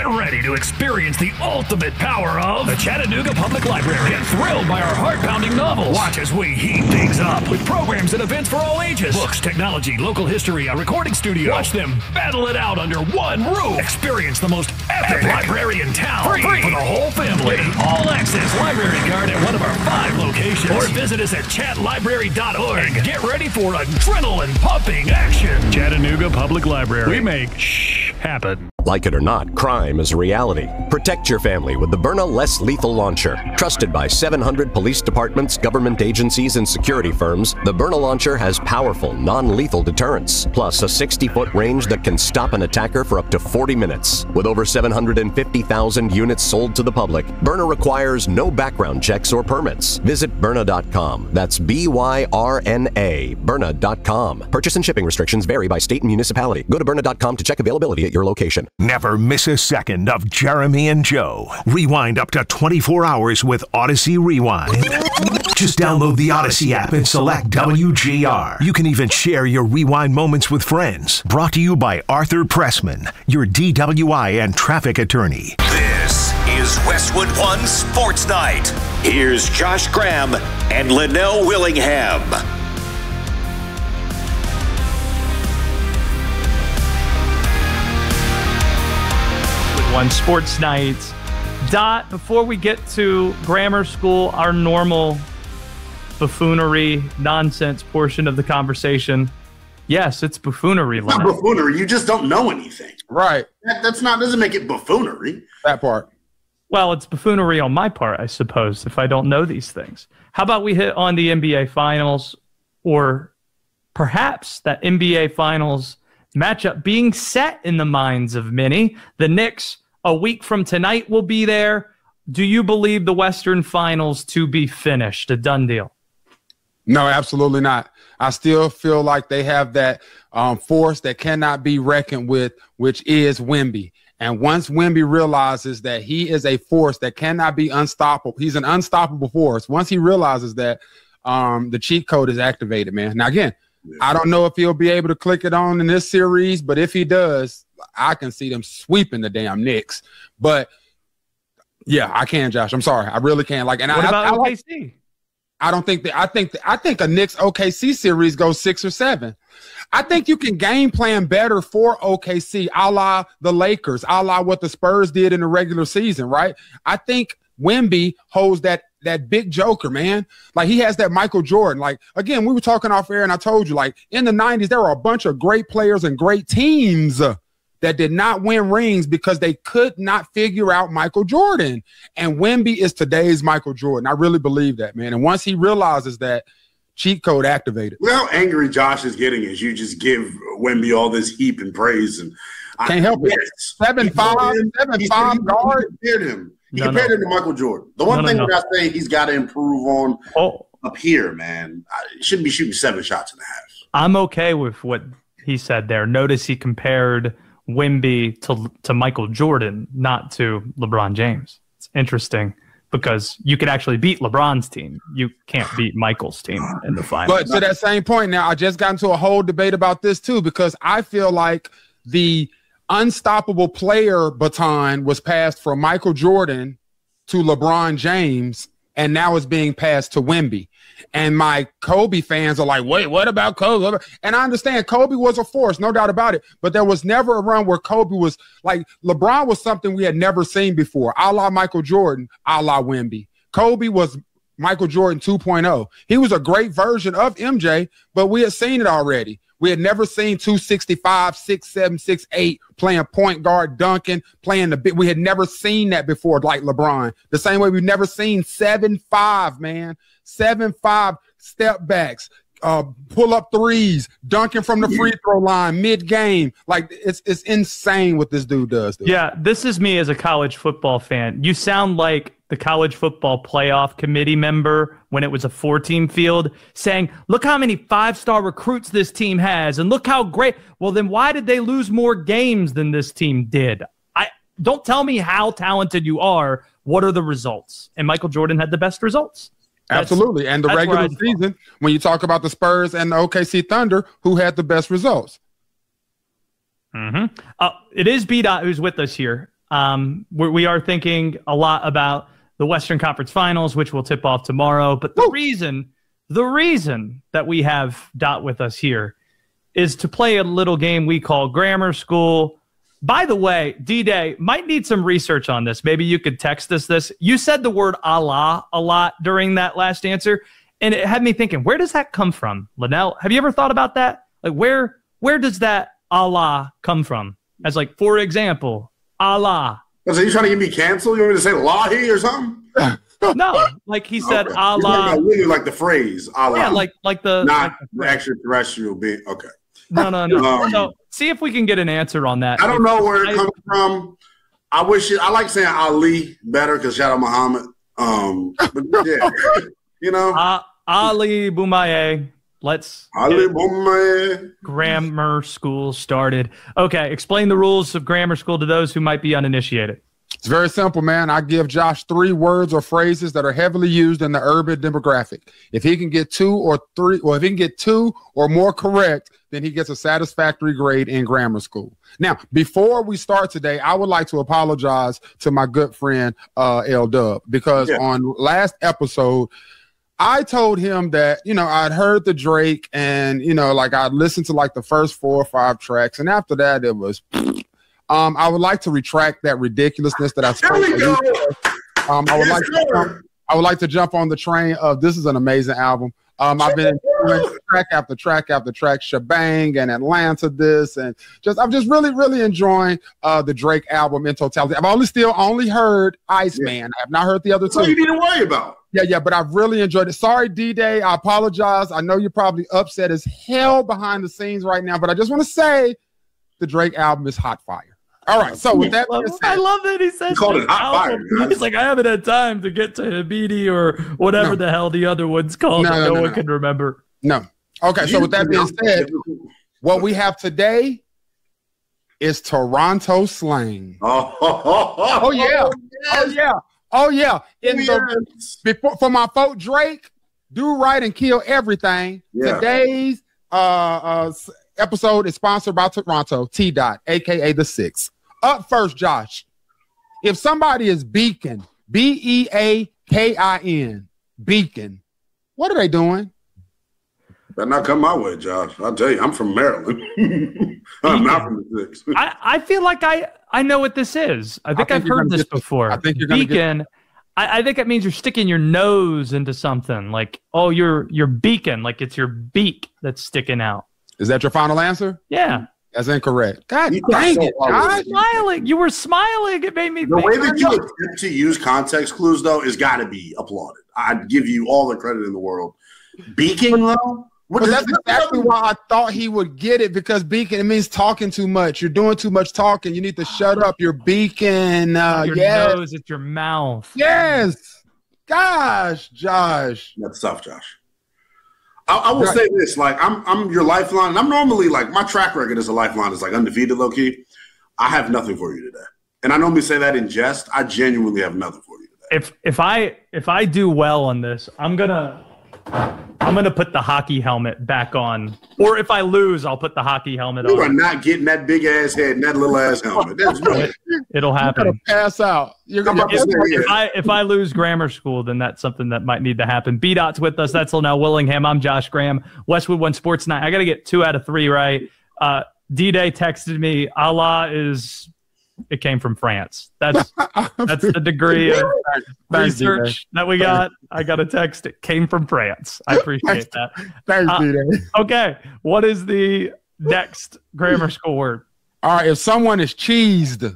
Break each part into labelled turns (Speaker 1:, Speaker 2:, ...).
Speaker 1: Get ready to experience the ultimate power of the Chattanooga Public Library. Get thrilled by our heart-pounding novels. Watch as we heat things up with programs and events for all ages. Books, technology, local history, a recording studio. Watch them battle it out under one roof. Experience the most epic library in town. Free for the whole family. Get an all-access library card at one of our 5 locations. Or visit us at chatlibrary.org and get ready for adrenaline-pumping action. Chattanooga Public Library. We make happen.
Speaker 2: Like it or not, crime is a reality. Protect your family with the Byrna Less Lethal Launcher. Trusted by 700 police departments, government agencies, and security firms, the Byrna Launcher has powerful, non-lethal deterrence, plus a 60-foot range that can stop an attacker for up to 40 minutes. With over 750,000 units sold to the public, Byrna requires no background checks or permits. Visit Byrna.com. That's B-Y-R-N-A, Byrna.com. Purchase and shipping restrictions vary by state and municipality. Go to Byrna.com to check availability at your location.
Speaker 3: Never miss a second of Jeremy and Joe. Rewind up to 24 hours with Odyssey Rewind. Just download the Odyssey app and select WGR. You can even share your rewind moments with friends. Brought to you by Arthur Pressman, your DWI and traffic attorney.
Speaker 4: This is Westwood One Sports Night. Here's Josh Graham and Linnell Willingham.
Speaker 5: One Sports Night. Dot, before we get to grammar school, our normal buffoonery nonsense portion of the conversation. Yes, it's buffoonery.
Speaker 6: It's not buffoonery. You just don't know anything.
Speaker 7: Right.
Speaker 6: Doesn't make it buffoonery.
Speaker 7: That part.
Speaker 5: Well, it's buffoonery on my part, I suppose, if I don't know these things. How about we hit on the NBA Finals, or perhaps that NBA Finals matchup being set in the minds of many? The Knicks, a week from tonight, will be there. Do you believe the Western Finals to be finished, a done deal?
Speaker 7: No, absolutely not. I still feel like they have that force that cannot be reckoned with, which is Wemby. And once Wemby realizes that he is a force that cannot be unstoppable, he's an unstoppable force. Once he realizes that, the cheat code is activated, man. Now, again, I don't know if he'll be able to click it on in this series, but if he does, I can see them sweeping the damn Knicks. But yeah, I can, Josh. I'm sorry, I really can. Like, and
Speaker 5: what about OKC?
Speaker 7: I don't think that. I think a Knicks OKC series goes 6 or 7. I think you can game plan better for OKC, a la the Lakers, a la what the Spurs did in the regular season, right? I think Wemby holds that big joker, man. Like, he has that Michael Jordan. Like, again, we were talking off air, and I told you, like, in the 90s, there were a bunch of great players and great teams that did not win rings because they could not figure out Michael Jordan. And Wemby is today's Michael Jordan. I really believe that, man. And once he realizes that, cheat code activated.
Speaker 6: Well, how angry Josh is getting is you just give Wemby all this heap and praise. And
Speaker 7: can't help it. 7'5" guard.
Speaker 6: He compared him to Michael Jordan. The one thing that I say he's got to improve on up here, man, he shouldn't be shooting 7 shots and a half.
Speaker 5: I'm okay with what he said there. Notice he compared Wemby to Michael Jordan, not to LeBron James. It's interesting because you can actually beat LeBron's team. You can't beat Michael's team in the finals.
Speaker 7: But to that same point now, I just got into a whole debate about this too, because I feel like the unstoppable player baton was passed from Michael Jordan to LeBron James, and now it's being passed to Wemby. And my Kobe fans are like, wait, what about Kobe? And I understand Kobe was a force, no doubt about it. But there was never a run where Kobe was like, LeBron was something we had never seen before, a la Michael Jordan, a la Wemby. Kobe was Michael Jordan 2.0. He was a great version of MJ, but we had seen it already. We had never seen 265, 6'7", 6'8", playing point guard, dunking, playing the big. We had never seen that before, like LeBron. The same way we've never seen 7'5", man. 7'5" step backs, pull up threes, dunking from the free throw line mid-game. Like, it's insane what this dude does. Dude.
Speaker 5: Yeah, this is me as a college football fan. You sound like the college football playoff committee member when it was a 4-team field saying, look how many 5-star recruits this team has and look how great. Well, then why did they lose more games than this team did? Don't tell me how talented you are. What are the results? And Michael Jordan had the best results.
Speaker 7: Absolutely. And the regular season, when you talk about the Spurs and the OKC Thunder, who had the best results?
Speaker 5: Mm-hmm. It is B-Dot who's with us here. We are thinking a lot about the Western Conference Finals, which will tip off tomorrow. But the reason that we have Dot with us here is to play a little game we call Grammar School. By the way, D-Day might need some research on this. Maybe you could text us this. You said the word Allah a lot during that last answer, and it had me thinking, where does that come from? Linnell, have you ever thought about that? Like, where does that Allah come from? As like, for example, Allah.
Speaker 6: So you trying to get me canceled? You want me to say Lahi or something?
Speaker 5: No, like he said,
Speaker 6: okay.
Speaker 5: Allah.
Speaker 6: I really like the phrase Allah.
Speaker 5: Yeah, like the
Speaker 6: not
Speaker 5: like
Speaker 6: the extraterrestrial being. Okay.
Speaker 5: No. So see if we can get an answer on that.
Speaker 6: I don't know where it comes from. I like saying Ali better because shout out Muhammad. But yeah, you know,
Speaker 5: Ali Boumaier. Let's
Speaker 6: Ali Boumaier.
Speaker 5: Grammar School started. Okay, explain the rules of Grammar School to those who might be uninitiated.
Speaker 7: It's very simple, man. I give Josh 3 words or phrases that are heavily used in the urban demographic. If he can get 2 or 3, or if he can get 2 or more correct, then he gets a satisfactory grade in Grammar School. Now, before we start today, I would like to apologize to my good friend L Dub, because on last episode, I told him that, I'd heard the Drake and, like I'd listened to like the first 4 or 5 tracks. And after that, it was, I would like to retract that ridiculousness that I spoke about. I would like to jump on the train of this is an amazing album. I've been enjoying track after track after track, Shebang and Atlanta this, and I'm just really, really enjoying the Drake album in totality. I've only heard Iceman. I have not heard the other 2.
Speaker 6: So you need to worry about.
Speaker 7: Yeah, but I've really enjoyed it. Sorry, D-Day. I apologize. I know you're probably upset as hell behind the scenes right now, but I just want to say the Drake album is hot fire. All right, so with that being said,
Speaker 5: I love that he said
Speaker 6: called it hot fire.
Speaker 5: He's like, I haven't had time to get to Habidi or whatever the hell the other one's called. No one can remember.
Speaker 7: No. Okay, so with that being said, what we have today is Toronto slang. Oh yeah. Before for my folk Drake, do right and kill everything. Yeah. Today's episode is sponsored by Toronto, T-Dot, aka the 6. Up first, Josh. If somebody is beacon, Beakin, beacon, what are they doing?
Speaker 6: Better not come my way, Josh. I'll tell you, I'm from Maryland. I'm not from the 6.
Speaker 5: I feel like I know what this is. I think I've heard this before.
Speaker 7: I think you're
Speaker 5: beacon. I think it means you're sticking your nose into something. Like, oh, you're beacon, like it's your beak that's sticking out.
Speaker 7: Is that your final answer?
Speaker 5: Yeah.
Speaker 7: That's incorrect. God dang it.
Speaker 5: I was smiling. You were smiling. It made me
Speaker 6: think. The way that you attempt to use context clues, though, is got to be applauded. I'd give you all the credit in the world. Beaking, though?
Speaker 7: That's exactly why I thought he would get it, because beacon, it means talking too much. You're doing too much talking. You need to shut up. You're beacon.
Speaker 5: Your nose, it's your mouth.
Speaker 7: Yes. Gosh, Josh.
Speaker 6: That's tough, Josh. I will say this, like I'm your lifeline, and I'm normally like my track record as a lifeline is like undefeated, low key. I have nothing for you today, and I normally say that in jest. I genuinely have nothing for you today.
Speaker 5: If I do well on this, I'm gonna put the hockey helmet back on, or if I lose, I'll put the hockey helmet on.
Speaker 6: You are not getting that big ass head and that little ass helmet. There's no.
Speaker 5: It'll happen.
Speaker 7: You're gonna pass out.
Speaker 5: If I lose Grammar School, then that's something that might need to happen. B-Dot's with us. That's Linnell Willingham. I'm Josh Graham. Westwood One Sports Night. I got to get 2 out of 3 right. D-Day texted me. Allah is. It came from France. That's the degree of research that we got. I got a text. It came from France. I appreciate that.
Speaker 7: Thanks, D-Day.
Speaker 5: Okay. What is the next Grammar School word?
Speaker 7: All right. If someone is cheesed,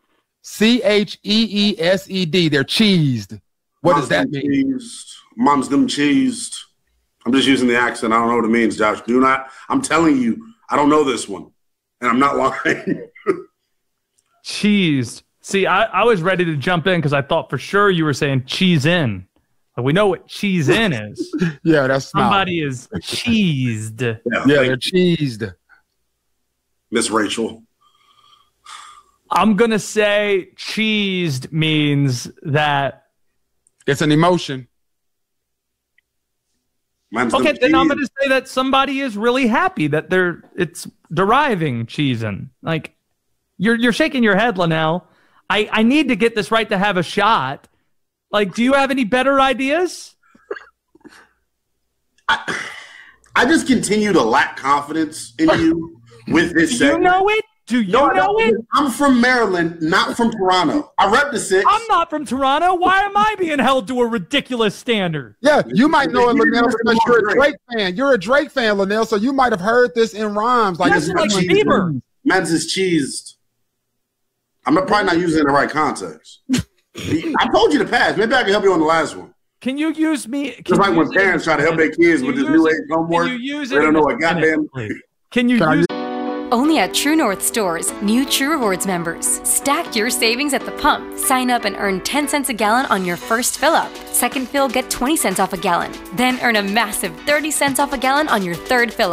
Speaker 7: CHEESED, they're cheesed. What does that mean?
Speaker 6: Mom's them cheesed. I'm just using the accent. I don't know what it means, Josh. I'm telling you, I don't know this one. And I'm not lying.
Speaker 5: Cheesed. See, I was ready to jump in because I thought for sure you were saying cheese in. But we know what cheese in is.
Speaker 7: Yeah, that's
Speaker 5: somebody is cheesed.
Speaker 7: Yeah, they're cheesed.
Speaker 6: Miss Rachel.
Speaker 5: I'm going to say cheesed means that
Speaker 7: it's an emotion.
Speaker 5: Okay, then I'm going to say that somebody is really happy that it's deriving cheesing. Like, you're shaking your head, Linnell. I need to get this right to have a shot. Like, do you have any better ideas?
Speaker 6: I just continue to lack confidence in you with this segment.
Speaker 5: Do you know it? Do you know it?
Speaker 6: I'm from Maryland, not from Toronto. I rep the 6.
Speaker 5: I'm not from Toronto. Why am I being held to a ridiculous standard?
Speaker 7: Yeah, you might know it, Linnell, because you're a Drake fan. You're a Drake fan, Linnell, so you might have heard this in rhymes. Like,
Speaker 5: That's like Bieber.
Speaker 6: Men's is cheesed. I'm probably not using it in the right context. I told you to pass. Maybe I can help you on the last one.
Speaker 5: Can you use me?
Speaker 6: Just like when parents try to help their kids with this new age homework, they don't know what goddamn.
Speaker 5: Can you use?
Speaker 8: Only at True North stores, new True Rewards members. Stack your savings at the pump. Sign up and earn 10 cents a gallon on your first fill up. Second fill, get 20 cents off a gallon. Then earn a massive 30 cents off a gallon on your third fill up.